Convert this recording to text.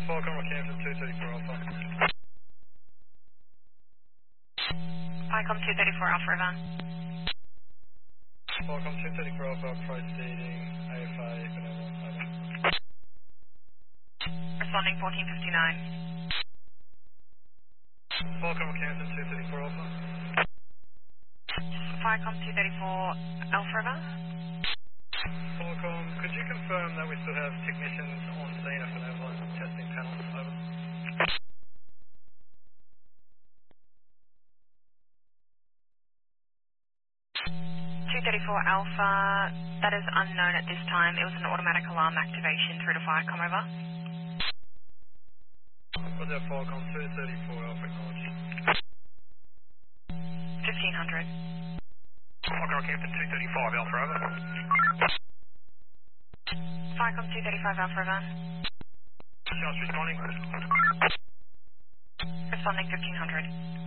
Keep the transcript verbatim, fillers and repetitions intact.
Falcon Rockhampton two thirty-four Alpha. Icom two thirty-four Alpha River. Falcon two thirty-four Alpha, proceeding A F A, benevolent, over. Responding fourteen fifty-nine. Falcon Rockhampton two thirty-four Alpha. Icom two thirty-four Alpha River. Falcon, could you confirm that we still have technicians on scene at benevolent testing panels, over? two thirty-four Alpha, that is unknown at this time. It was an automatic alarm activation through to Firecom over. Was that Falcon two thirty-four Alpha acknowledged? fifteen hundred. Falcon Rockhampton two thirty-five Alpha over. Firecom two thirty-five Alpha River. Just responding. Responding fifteen hundred.